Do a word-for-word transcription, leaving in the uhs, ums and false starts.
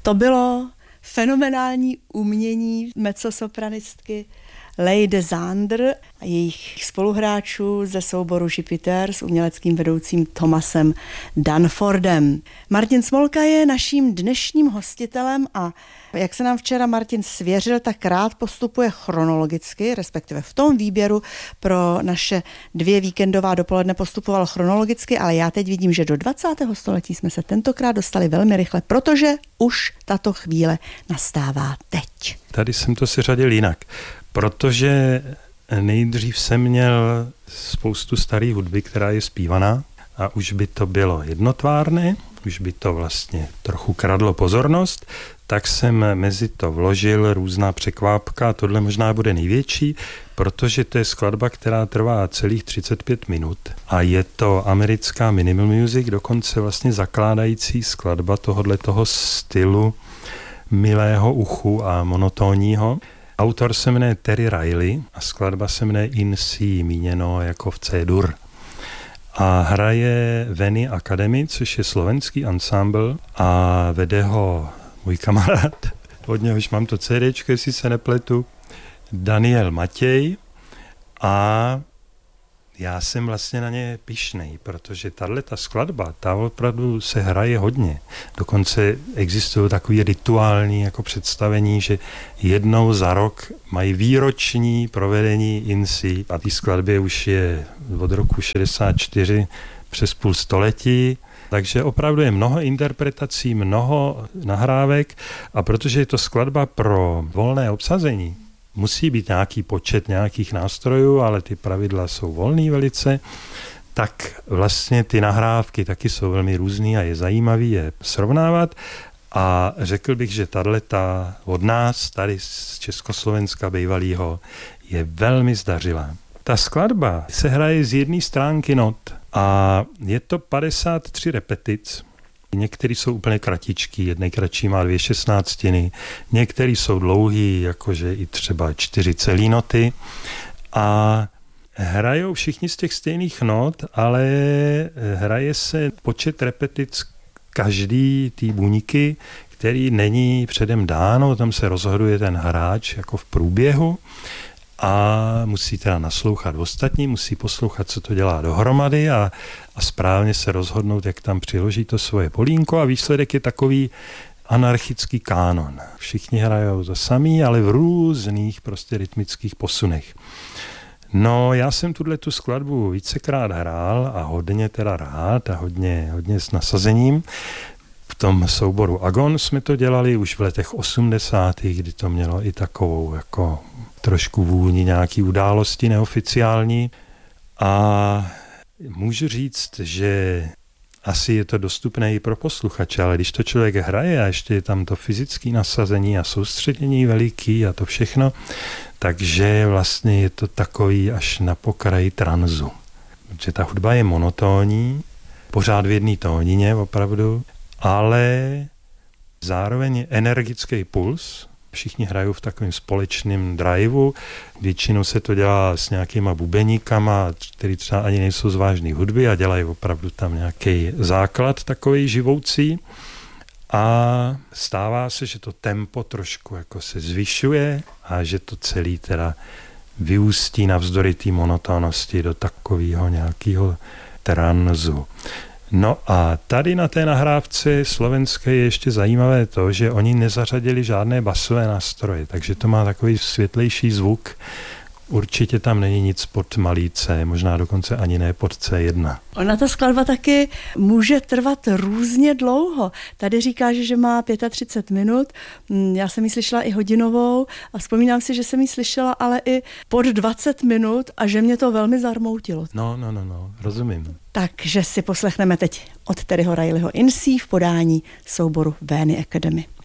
To bylo fenomenální umění mezzosopranistky Lady Zander a jejich spoluhráčů ze souboru Jupiter s uměleckým vedoucím Thomasem Danfordem. Martin Smolka je naším dnešním hostitelem a jak se nám včera Martin svěřil, tak rád postupuje chronologicky, respektive v tom výběru pro naše dvě víkendová dopoledne postupoval chronologicky, ale já teď vidím, že do dvacátého století jsme se tentokrát dostali velmi rychle, protože už tato chvíle nastává teď. Tady jsem to si řadil jinak, protože nejdřív jsem měl spoustu staré hudby, která je zpívaná a už by to bylo jednotvárné, už by to vlastně trochu kradlo pozornost, tak jsem mezi to vložil různá překvápka, tohle možná bude největší, protože to je skladba, která trvá celých třicet pět minut a je to americká minimal music, dokonce vlastně zakládající skladba tohoto stylu milého uchu a monotónního. Autor se jmenuje Terry Riley a skladba se jmenuje In C, míněno jako v C-dur. A hraje Veny Academy, což je slovenský ansámbl a vede ho můj kamarád, od něhož mám to CDčko, jestli se nepletu, Daniel Matěj a já jsem vlastně na ně pyšnej, protože tato skladba, ta opravdu se hraje hodně. Dokonce existují takový rituální jako představení, že jednou za rok mají výroční provedení In C a té skladbě už je od roku šedesát čtyři přes půl století, takže opravdu je mnoho interpretací, mnoho nahrávek a protože je to skladba pro volné obsazení, musí být nějaký počet nějakých nástrojů, ale ty pravidla jsou volný velice, tak vlastně ty nahrávky taky jsou velmi různý a je zajímavý je srovnávat. A řekl bych, že tato od nás, tady z Československa bývalýho, je velmi zdařilá. Ta skladba se hraje z jedné stránky not a je to padesát tři repetic. Některý jsou úplně kratičký, jednej kratší má dvě šestnáctiny, některý jsou dlouhý, jakože i třeba čtyři celý noty a hrajou všichni z těch stejných not, ale hraje se počet repetic každý té buňky, který není předem dáno, tam se rozhoduje ten hráč jako v průběhu a musí teda naslouchat ostatní, musí poslouchat, co to dělá dohromady a, a správně se rozhodnout, jak tam přiloží to svoje polínko a výsledek je takový anarchický kánon. Všichni hrajou to samý, ale v různých prostě rytmických posunech. No, já jsem tuhle tu skladbu vícekrát hrál a hodně teda rád a hodně, hodně s nasazením. V tom souboru Agon jsme to dělali už v letech osmdesátých, kdy to mělo i takovou jako trošku vůni nějaký události neoficiální a můžu říct, že asi je to dostupné i pro posluchače, ale když to člověk hraje a ještě je tam to fyzické nasazení a soustředění veliký a to všechno, takže vlastně je to takový až na pokraji tranzu. Protože ta hudba je monotónní, pořád v jedné tónině opravdu, ale zároveň je energický puls. Všichni hrajou v takovém společném driveu. Většinou se to dělá s nějakýma bubeníkama, který třeba ani nejsou z vážné hudby a dělají opravdu tam nějaký základ takový živoucí. A stává se, že to tempo trošku jako se zvyšuje a že to celý teda vyústí navzdory té monotónnosti do takového nějakého tranzu. No a tady na té nahrávce slovenské je ještě zajímavé to, že oni nezařadili žádné basové nástroje, takže to má takový světlejší zvuk. Určitě tam není nic pod malý C, možná dokonce ani ne pod C jedna. Ona ta skladba taky může trvat různě dlouho. Tady říká, že má třicet pět minut, já jsem ji slyšela i hodinovou a vzpomínám si, že jsem ji slyšela ale i pod dvacet minut a že mě to velmi zarmoutilo. No, no, no, no, rozumím. Takže si poslechneme teď od Terryho Rileyho In C v podání souboru Veny Academy.